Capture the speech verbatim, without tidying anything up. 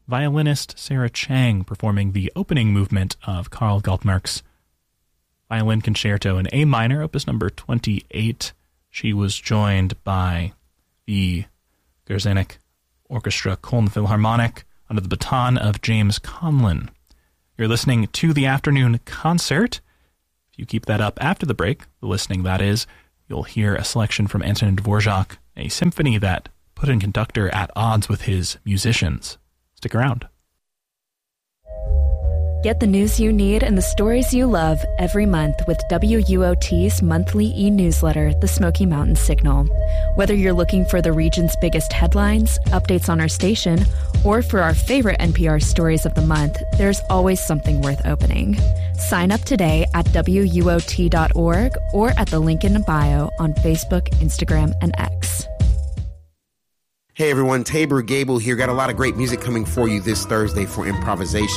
violinist Sarah Chang performing the opening movement of Karl Goldmark's Violin Concerto in A minor, opus number twenty-eight. She was joined by the Gerasenik Orchestra Köln Philharmonic under the baton of James Conlon. You're listening to the afternoon concert. If you keep that up after the break, the listening that is, you'll hear a selection from Antonin Dvorak, a symphony that put a conductor at odds with his musicians. Stick around. Get the news you need and the stories you love every month with W U O T's monthly e-newsletter, The Smoky Mountain Signal. Whether you're looking for the region's biggest headlines, updates on our station, or for our favorite N P R stories of the month, there's always something worth opening. Sign up today at W U O T dot org or at the link in bio on Facebook, Instagram, and X. Hey everyone, Tabor Gable here. Got a lot of great music coming for you this Thursday for improvisation.